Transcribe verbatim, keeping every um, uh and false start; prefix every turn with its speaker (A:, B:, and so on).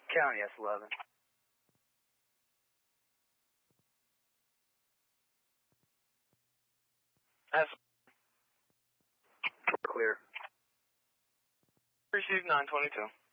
A: County S eleven.
B: S.
A: Clear.
B: Received nine twenty-two.